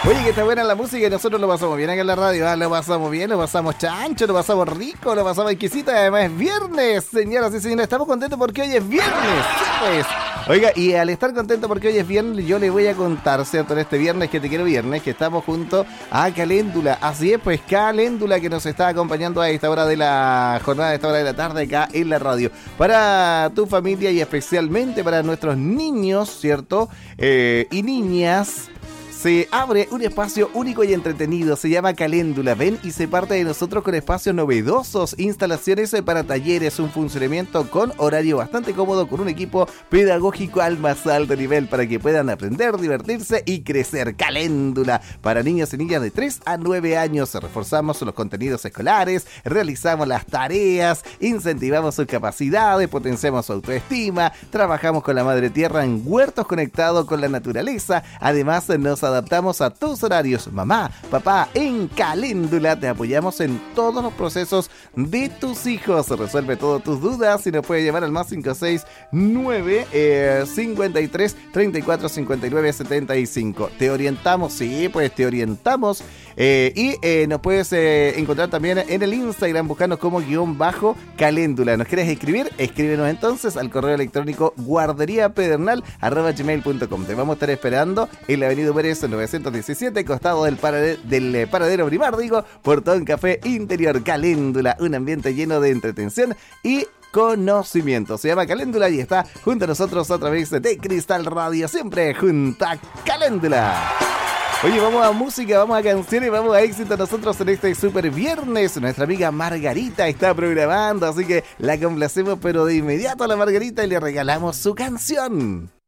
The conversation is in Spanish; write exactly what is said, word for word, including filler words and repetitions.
Oye, que está buena la música y nosotros lo pasamos bien acá en la radio. ¿Ah? Lo pasamos bien, lo pasamos chancho, lo pasamos rico, lo pasamos exquisito. Y además es viernes, señoras y señores. Estamos contentos porque hoy es viernes. Sí, pues. Oiga, y al estar contento porque hoy es viernes, yo le voy a contar, ¿cierto? En este viernes que te quiero viernes, que estamos junto a Caléndula. Así es, pues Caléndula que nos está acompañando a esta hora de la jornada, a esta hora de la tarde acá en la radio. Para tu familia y especialmente para nuestros niños, ¿cierto? Eh, y niñas. Se abre un espacio único y entretenido, se llama Caléndula. Ven y se parte de nosotros con espacios novedosos, instalaciones para talleres, un funcionamiento con horario bastante cómodo, con un equipo pedagógico al más alto nivel para que puedan aprender, divertirse y crecer. Caléndula para niños y niñas de tres a nueve años. Reforzamos los contenidos escolares, realizamos las tareas, incentivamos sus capacidades, potenciamos su autoestima, trabajamos con la madre tierra en huertos conectados con la naturaleza. Además, nos adaptamos a tus horarios. Mamá, papá, en Caléndula te apoyamos en todos los procesos de tus hijos. Resuelve todas tus dudas y nos puede llamar al más cinco seis nueve, cincuenta y tres, treinta y cuatro, cincuenta y nueve, setenta y cinco. Te orientamos, sí, pues te orientamos. Eh, y eh, nos puedes eh, encontrar también en el Instagram, buscarnos como guión bajo Caléndula. ¿Nos quieres escribir? Escríbenos entonces al correo electrónico guarderíapedernal arroba gmail punto com. Te vamos a estar esperando en la avenida Pérez novecientos diecisiete, costado del, parade- del eh, paradero Primar, digo, Portón Café Interior. Caléndula, un ambiente lleno de entretención y conocimiento. Se llama Caléndula y está junto a nosotros a través de Cristal Radio, siempre junto a Caléndula. Oye, vamos a música, vamos a canciones, vamos a éxito nosotros en este super viernes. Nuestra amiga Margarita está programando, así que la complacemos pero de inmediato a la Margarita y le regalamos su canción.